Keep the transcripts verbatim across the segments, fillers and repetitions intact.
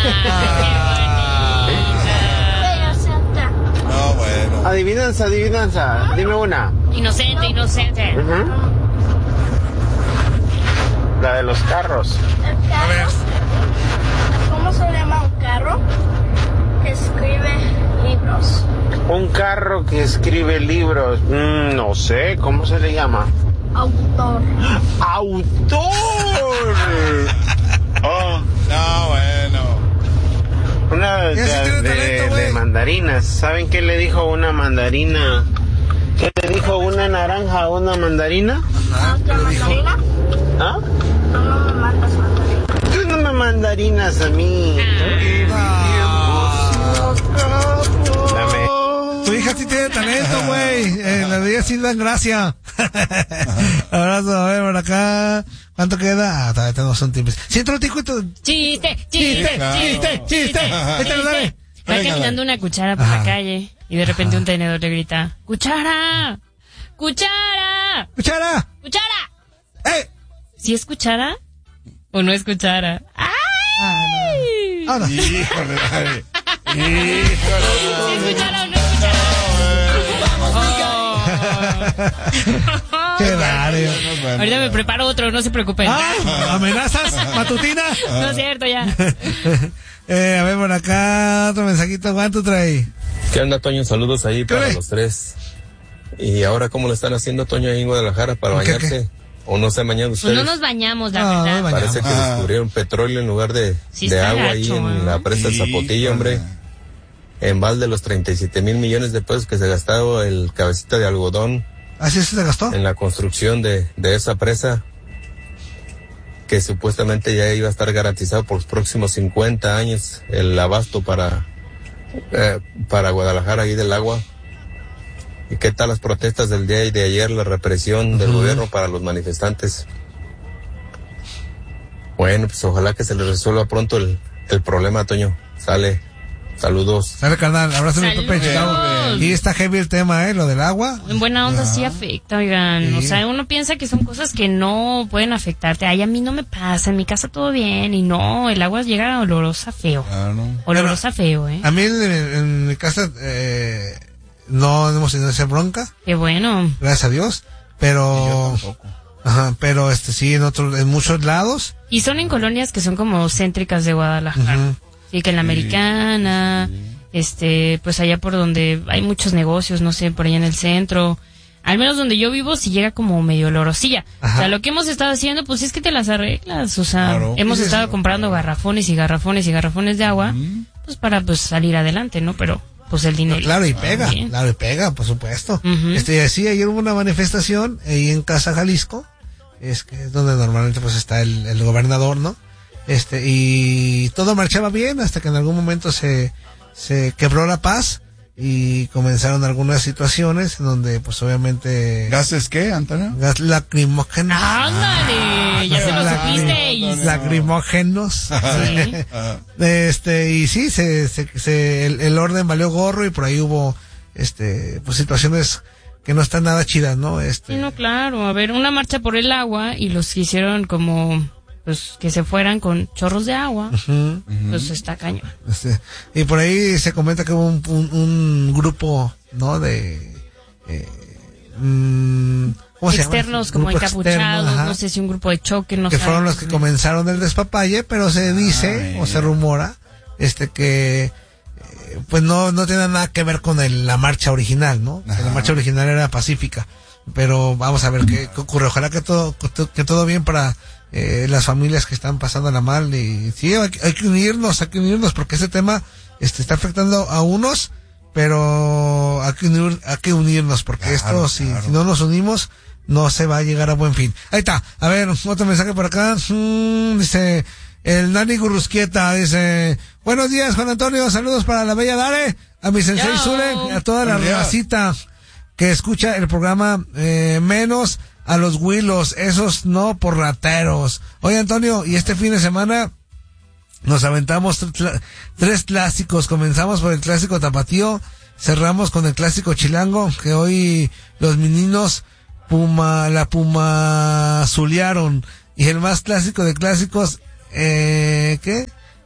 No, bueno. Adivinanza, adivinanza. Dime una. Inocente, inocente. Uh-huh. La de los carros. El carro. A ver. ¿Cómo se llama un carro que escribe libros? Un carro que escribe libros. Mm, no sé, ¿cómo se le llama? Autor. ¡Autor! Oh, No, bueno. una de, Ya sí tiene de- talento, de güey. mandarinas. ¿Saben qué le dijo una mandarina? ¿Qué le dijo una naranja a una mandarina? ¿No te mandarina? ¿Ah? No, no me mandas mandarina. Tú no me mandarinas a mí. Dame. Tu hija sí tiene talento, güey. En la vida sí dan gracia. Abrazo, a ver, por acá. ¿Cuánto queda? Ah, todavía tenemos un tiempo. Sí, entró tico y todo. Chiste, chiste, Chiste, claro. chiste, chiste. Échale, dale. Va Venga, caminando dale. una cuchara por Ajá. la calle y de repente un tenedor le grita, ¡cuchara! ¡Cuchara! ¡Cuchara! ¡Cuchara! ¡Eh! ¿Sí es cuchara o no es cuchara? ¡Ay! Ah, no. Híjole, dale. ¿Sí Híjole. es cuchara o no es cuchara? ¡Qué Dario! Ahorita me preparo otro, no se preocupen. ¡Ah! ¿Amenazas? ¿Matutina? No es cierto ya. Eh, a ver, por acá, otro mensajito. ¿Cuánto trae? ¿Qué onda, Toño? Saludos ahí ¿Qué para ole? los tres. ¿Y ahora cómo le están haciendo, Toño, ahí en Guadalajara para ¿Qué, bañarse? ¿O no se han bañado Pues ustedes? no nos bañamos, la No, no verdad. nos bañamos. Parece que Ah. descubrieron petróleo en lugar de, Sí de está agua ahí gacho, en ¿eh? la presa del Zapotillo, hombre. En balde de los treinta y siete mil millones de pesos que se gastó el cabecita de algodón ¿Así se gastó? en la construcción de, de esa presa, que supuestamente ya iba a estar garantizado por los próximos cincuenta años el abasto para, eh, para Guadalajara ahí del agua. ¿Y qué tal las protestas del día de ayer, la represión del Ujú. gobierno para los manifestantes? Bueno, pues ojalá que se le resuelva pronto el, el problema, Toño. Sale. Saludos. Sale, carnal. Abrazo mi Pepe de Chicago. Saludos. Y está heavy el tema, ¿eh? Lo del agua. En buena onda sí afecta, oigan. Sí. O sea, uno piensa que son cosas que no pueden afectarte. Ay, a mí no me pasa, en mi casa todo bien. Y no, el agua llega olorosa feo. Claro. Olorosa feo, ¿eh? A mí en, en mi casa eh, no hemos tenido esa bronca, Qué bueno. gracias a Dios. Pero, Tampoco. ajá, pero este sí, en otros, en muchos lados. Y son en colonias que son como céntricas de Guadalajara. Ujú. Sí, que en la Americana, este, pues allá por donde hay muchos negocios, no sé, por allá en el centro. Al menos donde yo vivo, sí llega como medio olorosilla. Ajá. O sea, lo que hemos estado haciendo, pues es que te las arreglas. O sea, Claro. hemos Sí, estado sí. comprando garrafones y garrafones y garrafones de agua, pues para pues salir adelante, ¿no? Pero, pues el dinero. Claro, y pega, Bien. claro, y pega, por supuesto. Ujú. Este, sí, ayer hubo una manifestación ahí en Casa Jalisco, es que es donde normalmente pues está el, el gobernador, ¿no? Este, y todo marchaba bien hasta que en algún momento se, se quebró la paz y comenzaron algunas situaciones en donde pues obviamente ¿Gases qué, Antonio? gas lacrimógenos. ¡Ándale! Ya se lo Lacrim- supisteis. Lacrimógenos. Sí. Este, y sí, se, se, se- el, el orden valió gorro y por ahí hubo, este, pues situaciones que no están nada chidas, ¿no? Este, Sí, no, claro. A ver, una marcha por el agua y los quisieron como, pues, que se fueran con chorros de agua. ujú, Pues está cañón. este, y por ahí se comenta que hubo un, un, un grupo, ¿no? De, eh, mm, ¿cómo se llama? Externos como Grupo encapuchados, externo, ajá, no sé si un grupo de choque, no que sé. fueron los que comenzaron el despapalle, pero se dice Ay. o se rumora, este, que eh, pues no, no tiene nada que ver con el- la marcha original, ¿no? Que la Ajá. marcha original era pacífica, pero vamos a ver qué, qué ocurre. Ojalá que todo, que to- que todo bien para eh, las familias que están pasándola mal y sí, hay, que- hay que unirnos, hay que unirnos porque este tema este, está afectando a unos, pero hay que, unir, hay que unirnos porque Claro, esto, si, claro. si no nos unimos, no se va a llegar a buen fin. Ahí está. A ver, otro mensaje por acá. Mm, dice, el Nani Gurrusquieta, dice, buenos días, Juan Antonio, saludos para la bella Dare, a mi sensei Yo. Zule, y a toda la Buenos días. racita que escucha el programa, eh, menos a los Willos, esos no por rateros. Oye, Antonio, y este fin de semana nos aventamos tr- tla- tres clásicos. Comenzamos por el clásico tapatío, cerramos con el clásico chilango, que hoy los meninos Puma, la Puma zulearon. Y el más clásico de clásicos, eh, ¿qué?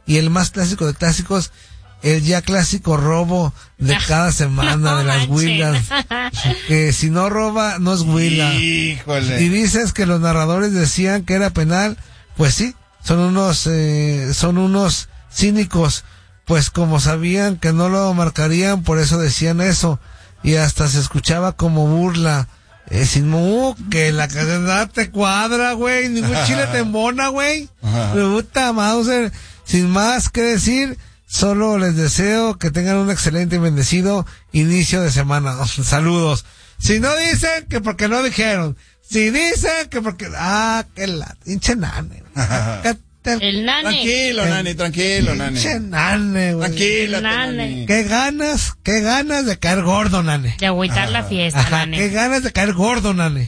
y el más clásico de clásicos, el ya clásico robo de cada semana No de las manches. Huilas. Que si no roba, no es Huila. Híjole. Y dices que los narradores decían que era penal, pues sí, son unos, eh, son unos cínicos, pues como sabían que no lo marcarían, por eso decían eso, y hasta se escuchaba como burla. Eh, sin mu, que la cadena te cuadra, güey, ningún chile te embona, güey. Puta Mauser. Sin más que decir, solo les deseo que tengan un excelente y bendecido inicio de semana. Saludos. Si no dicen que porque no dijeron, si dicen que porque, ah, que la pinche nane. El nane. Tranquilo, Nani, tranquilo, Nani. Pinche nane, güey. Tranquila, Nane. Nani. Qué ganas, qué ganas de caer gordo, nane. De agüitar la fiesta, Ajá, nane. qué ganas de caer gordo, nane.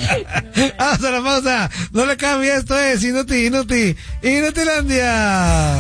Vamos a la pausa. No le cambie, esto es Inuti, Inuti, Inutilandia.